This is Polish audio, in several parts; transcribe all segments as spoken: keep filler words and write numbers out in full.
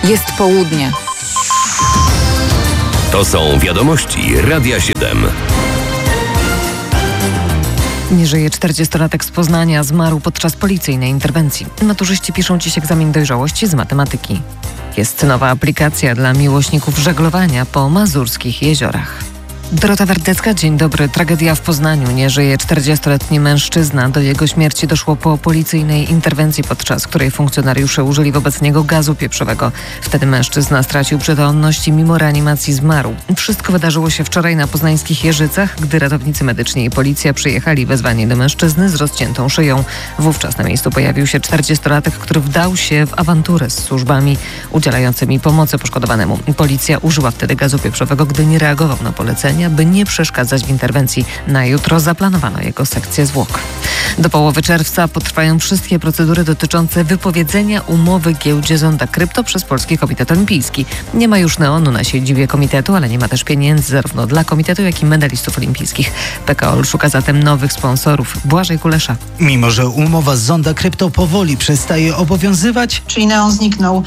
Jest południe. To są wiadomości Radia siedem. Nie żyje czterdziestolatek z Poznania, zmarł podczas policyjnej interwencji. Maturzyści piszą dziś egzamin dojrzałości z matematyki. Jest nowa aplikacja dla miłośników żeglowania po mazurskich jeziorach. Dorota Wardecka, dzień dobry. Tragedia w Poznaniu. Nie żyje czterdziestoletni mężczyzna. Do jego śmierci doszło po policyjnej interwencji, podczas której funkcjonariusze użyli wobec niego gazu pieprzowego. Wtedy mężczyzna stracił przytomność i mimo reanimacji zmarł. Wszystko wydarzyło się wczoraj na poznańskich Jeżycach, gdy ratownicy medyczni i policja przyjechali wezwani do mężczyzny z rozciętą szyją. Wówczas na miejscu pojawił się czterdziestolatek, który wdał się w awanturę z służbami udzielającymi pomocy poszkodowanemu. Policja użyła wtedy gazu pieprzowego, gdy nie reagował na polecenie, by nie przeszkadzać w interwencji. Na jutro zaplanowano jego sekcję zwłok. Do połowy czerwca potrwają wszystkie procedury dotyczące wypowiedzenia umowy giełdzie Zonda Krypto przez Polski Komitet Olimpijski. Nie ma już neonu na siedzibie komitetu, ale nie ma też pieniędzy zarówno dla komitetu, jak i medalistów olimpijskich. P K O L szuka zatem nowych sponsorów. Błażej Kulesza. Mimo że umowa z Zonda Krypto powoli przestaje obowiązywać, czyli neon zniknął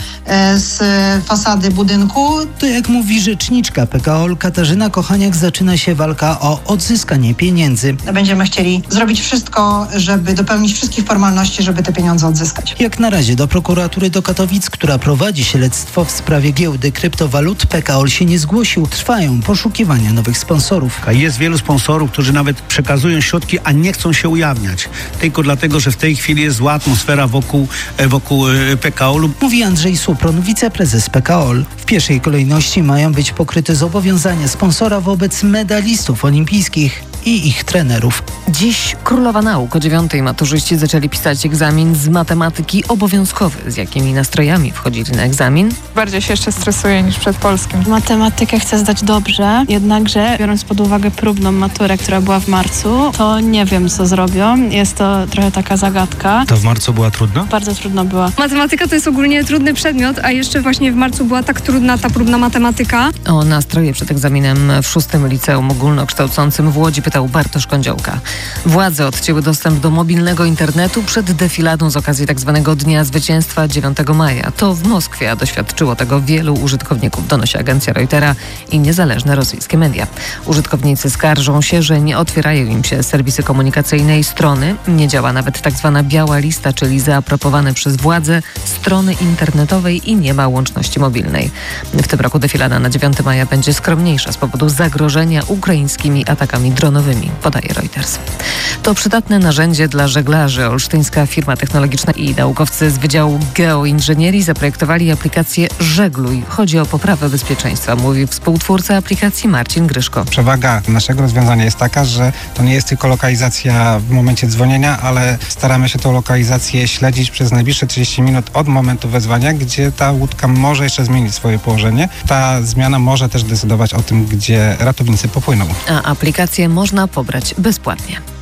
z fasady budynku, to jak mówi rzeczniczka P K O L Katarzyna Kochaniak, zaczyna się walka o odzyskanie pieniędzy. Będziemy chcieli zrobić wszystko, żeby dopełnić wszystkich formalności, żeby te pieniądze odzyskać. Jak na razie do prokuratury do Katowic, która prowadzi śledztwo w sprawie giełdy kryptowalut, P K O L się nie zgłosił. Trwają poszukiwania nowych sponsorów. Jest wielu sponsorów, którzy nawet przekazują środki, a nie chcą się ujawniać. Tylko dlatego, że w tej chwili jest zła atmosfera wokół, wokół P K O L-u. Mówi Andrzej Supron, wiceprezes P K O L. W pierwszej kolejności mają być pokryte zobowiązania sponsora wobec medalistów olimpijskich i ich trenerów. Dziś Królowa Nauk. O dziewiątej maturzyści zaczęli pisać egzamin z matematyki obowiązkowy. Z jakimi nastrojami wchodzili na egzamin? Bardziej się jeszcze stresuję niż przed polskim. Matematykę chcę zdać dobrze, jednakże biorąc pod uwagę próbną maturę, która była w marcu, to nie wiem, co zrobią. Jest to trochę taka zagadka. To w marcu była trudna? Bardzo trudna była. Matematyka to jest ogólnie trudny przedmiot, a jeszcze właśnie w marcu była tak trudna ta próbna matematyka. O nastroje przed egzaminem w szóstym liceum ogólnokształcącym w Łodzi pytał Bartosz Kądziołka. Władze odcięły dostęp do mobilnego internetu przed defiladą z okazji tzw. Dnia Zwycięstwa dziewiątego maja. To w Moskwie, a doświadczyło tego wielu użytkowników, donosi agencja Reutera i niezależne rosyjskie media. Użytkownicy skarżą się, że nie otwierają im się serwisy komunikacyjne i strony. Nie działa nawet tzw. biała lista, czyli zaaprobowane przez władze strony internetowej i nie ma łączności mobilnej. W tym roku defilada na dziewiątego maja będzie skromniejsza z powodu zagrożenia ukraińskimi atakami dronowymi, podaje Reuters. To przydatne narzędzie dla żeglarzy. Olsztyńska firma technologiczna i naukowcy z Wydziału Geoinżynierii zaprojektowali aplikację Żegluj. Chodzi o poprawę bezpieczeństwa, mówi współtwórca aplikacji Marcin Gryszko. Przewaga naszego rozwiązania jest taka, że to nie jest tylko lokalizacja w momencie dzwonienia, ale staramy się tą lokalizację śledzić przez najbliższe trzydzieści minut od momentu wezwania, gdzie ta łódka może jeszcze zmienić swoje położenie. Ta zmiana może też decydować o tym, gdzie ratownicy popłyną. A aplikację można pobrać bezpłatnie.